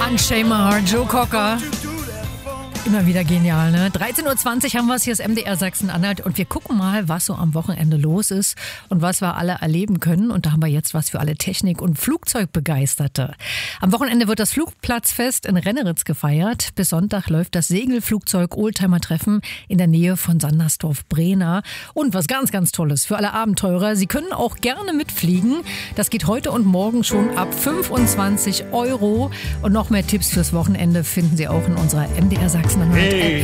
Unchain My Heart, Joe Cocker. Immer wieder genial, ne? 13.20 Uhr haben wir es, hier ist MDR Sachsen-Anhalt und wir gucken mal, was so am Wochenende los ist und was wir alle erleben können. Und da haben wir jetzt was für alle Technik- und Flugzeugbegeisterte. Am Wochenende wird das Flugplatzfest in Renneritz gefeiert. Bis Sonntag läuft das Segelflugzeug-Oldtimer-Treffen in der Nähe von Sandersdorf-Brena. Und was ganz, ganz Tolles für alle Abenteurer. Sie können auch gerne mitfliegen. Das geht heute und morgen schon ab 25 €. Und noch mehr Tipps fürs Wochenende finden Sie auch in unserer MDR Sachsen-Anhalt App.